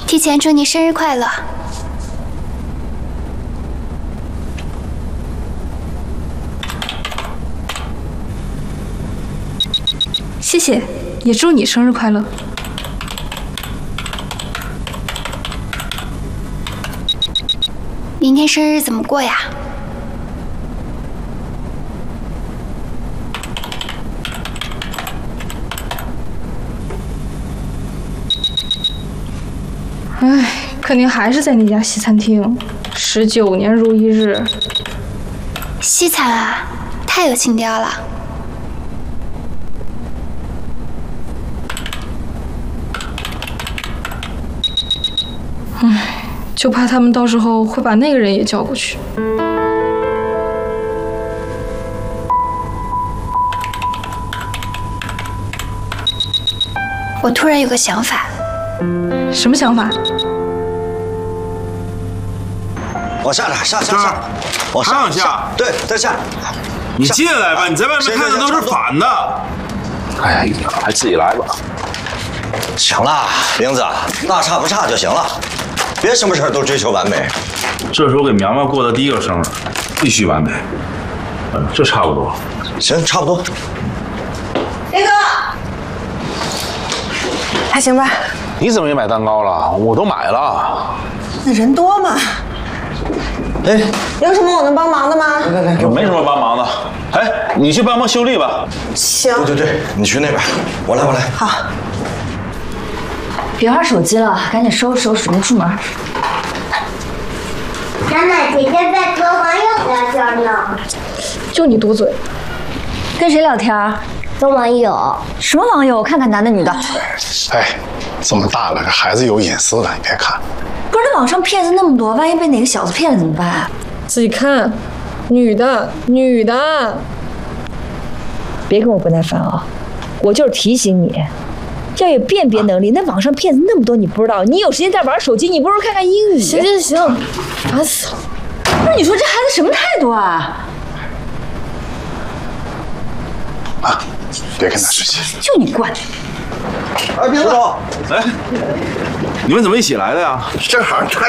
提前祝你生日快乐！ 谢谢，也祝你生日快乐。 明天生日怎么过呀？ 唉，肯定还是在那家西餐厅，19年如一日。 西餐啊，太有情调了。 唉，就怕他们到时候会把那个人也叫过去。 我突然有个想法。 什么想法？ 往下下，往上下， 对，再下。 你进来吧，你在外面看的都是反的。 哎呀，还自己来吧。 行了，玲子，大差不差就行了，别什么事都追求完美。 这是我给苗苗过的第一个生日，必须完美。这差不多。 行，差不多。 雷哥，还行吧？ 你怎么也买蛋糕了？我都买了。 那人多嘛。 哎， 有什么我能帮忙的吗？ 来， 我没什么帮忙的。哎，你去帮忙修丽吧。 行。 对，你去那边，我来。 好。 别玩手机了，赶紧收拾收拾，准备出门。 奶奶，姐姐在和网友聊天呢。 就你多嘴。 跟谁聊天？ 跟网友。 什么网友？看看男的女的。 哎，这么大了，这孩子有隐私的，你别看。 不是，那网上骗子那么多，万一被哪个小子骗了怎么办？ 自己看，女的。 别跟我不耐烦啊！我就是提醒你，要有辨别能力。那网上骗子那么多，你不知道？你有时间在玩手机，你不如看看英语。 行，烦死了。 不是，你说这孩子什么态度啊？ 啊，别跟他生气。 就你惯。 哎，别走！ 哎，你们怎么一起来的呀？ 正好他